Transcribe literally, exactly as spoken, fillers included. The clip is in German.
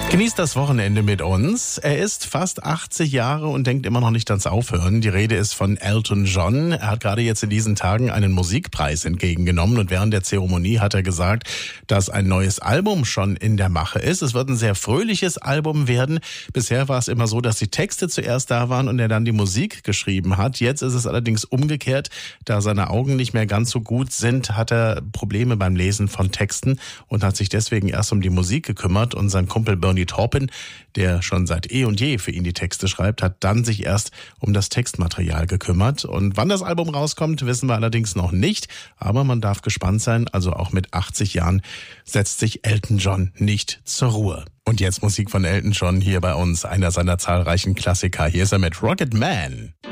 Genießt das Wochenende mit uns. Er ist fast achtzig Jahre und denkt immer noch nicht ans Aufhören. Die Rede ist von Elton John. Er hat gerade jetzt in diesen Tagen einen Musikpreis entgegengenommen und während der Zeremonie hat er gesagt, dass ein neues Album schon in der Mache ist. Es wird ein sehr fröhliches Album werden. Bisher war es immer so, dass die Texte zuerst da waren und er dann die Musik geschrieben hat. Jetzt ist es allerdings umgekehrt. Da seine Augen nicht mehr ganz so gut sind, hat er Probleme beim Lesen von Texten und hat sich deswegen erst um die Musik gekümmert. Und sein Kumpel Bernie Taupin, der schon seit eh und je für ihn die Texte schreibt, hat dann sich erst um das Textmaterial gekümmert. Und wann das Album rauskommt, wissen wir allerdings noch nicht. Aber man darf gespannt sein, also auch mit achtzig Jahren setzt sich Elton John nicht zur Ruhe. Und jetzt Musik von Elton John hier bei uns, einer seiner zahlreichen Klassiker. Hier ist er mit Rocket Man.